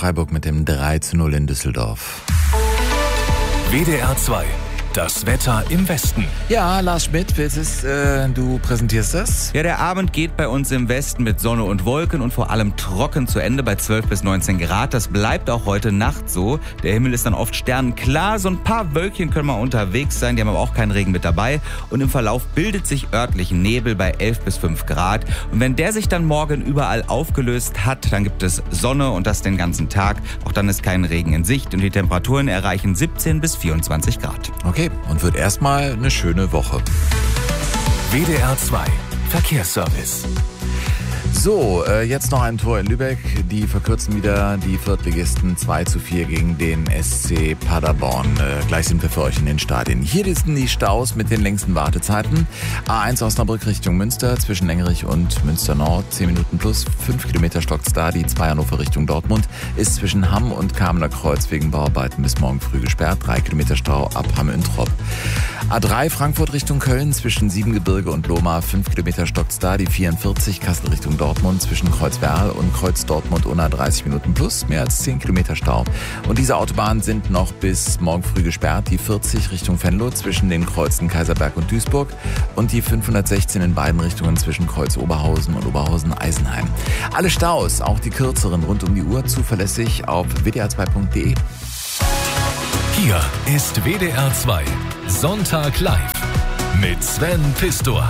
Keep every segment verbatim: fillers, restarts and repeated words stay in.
Freiburg mit dem drei zu null in Düsseldorf. W D R zwei. Das Wetter im Westen. Ja, Lars Schmidt, ist, äh, du präsentierst das. Ja, der Abend geht bei uns im Westen mit Sonne und Wolken und vor allem trocken zu Ende bei zwölf bis neunzehn Grad. Das bleibt auch heute Nacht so. Der Himmel ist dann oft sternenklar. So ein paar Wölkchen können mal unterwegs sein, die haben aber auch keinen Regen mit dabei. Und im Verlauf bildet sich örtlich Nebel bei elf bis fünf Grad. Und wenn der sich dann morgen überall aufgelöst hat, dann gibt es Sonne und das den ganzen Tag. Auch dann ist kein Regen in Sicht und die Temperaturen erreichen siebzehn bis vierundzwanzig Grad. Okay, und wird erstmal eine schöne Woche. W D R zwei Verkehrsservice. So, äh, jetzt noch ein Tor in Lübeck. Die verkürzen wieder die Viertligisten zwei zu vier gegen den S C Paderborn. Äh, gleich sind wir für euch in den Stadien. Hier sind die Staus mit den längsten Wartezeiten. A eins Osnabrück Richtung Münster zwischen Lengerich und Münster Nord. zehn Minuten plus, fünf Kilometer stockt's da. Die zwei Hannover Richtung Dortmund ist zwischen Hamm und Kamener Kreuz wegen Bauarbeiten bis morgen früh gesperrt. drei Kilometer Stau ab Hamm-Üntrop. A drei Frankfurt Richtung Köln zwischen Siebengebirge und Lohmar. fünf Kilometer stockt's da. Die vierundvierzig Kassel Richtung Dortmund zwischen Kreuzwerl und Kreuz Dortmund unter dreißig Minuten plus, mehr als zehn Kilometer Stau. Und diese Autobahnen sind noch bis morgen früh gesperrt. Die vierzig Richtung Venlo zwischen den Kreuzen Kaiserberg und Duisburg und die fünfhundertsechzehn in beiden Richtungen zwischen Kreuz Oberhausen und Oberhausen-Eisenheim. Alle Staus, auch die kürzeren, rund um die Uhr zuverlässig auf w d r zwei punkt d e. Hier ist W D R zwei Sonntag live mit Sven Pistor.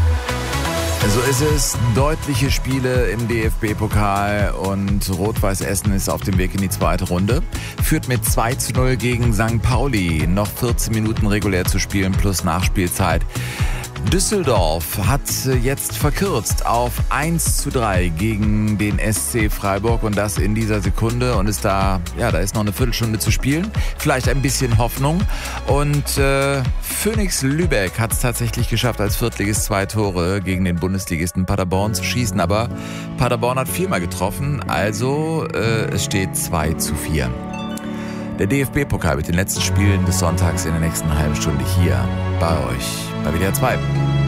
So ist es. Deutliche Spiele im D F B-Pokal und Rot-Weiß Essen ist auf dem Weg in die zweite Runde. Führt mit zwei zu null gegen Sankt Pauli. Noch vierzehn Minuten regulär zu spielen plus Nachspielzeit. Düsseldorf hat jetzt verkürzt auf eins zu drei gegen den S C Freiburg und das in dieser Sekunde und ist da, ja, da ist noch eine Viertelstunde zu spielen. Vielleicht ein bisschen Hoffnung und äh, Phoenix Lübeck hat es tatsächlich geschafft, als Viertligist zwei Tore gegen den Bundesligisten Paderborn zu schießen, aber Paderborn hat viermal getroffen, also äh, es steht zwei zu vier. Der D F B-Pokal mit den letzten Spielen des Sonntags in der nächsten halben Stunde hier bei euch bei W D R zwei.